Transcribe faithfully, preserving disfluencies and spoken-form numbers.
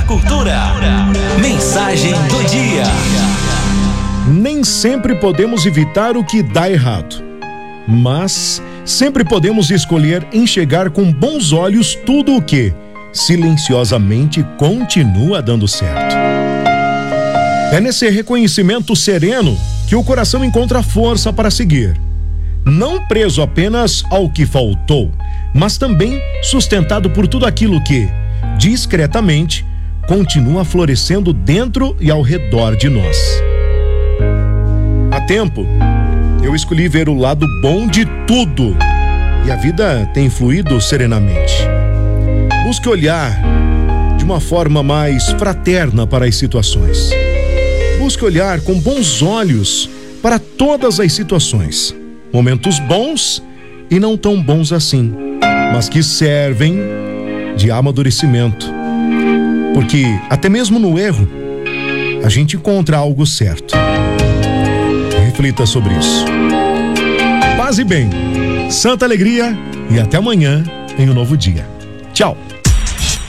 cultura. Mensagem do dia. Nem sempre podemos evitar o que dá errado, mas sempre podemos escolher enxergar com bons olhos tudo o que, silenciosamente, continua dando certo. É nesse reconhecimento sereno que o coração encontra força para seguir, não preso apenas ao que faltou, mas também sustentado por tudo aquilo que, discretamente, continua florescendo dentro e ao redor de nós. Há tempo, eu escolhi ver o lado bom de tudo e a vida tem fluído serenamente. Busque olhar de uma forma mais fraterna para as situações. Busque olhar com bons olhos para todas as situações, momentos bons e não tão bons assim, mas que servem de amadurecimento, porque até mesmo no erro a gente encontra algo certo. Reflita sobre isso. Paz e bem, santa alegria e até amanhã em um novo dia. Tchau.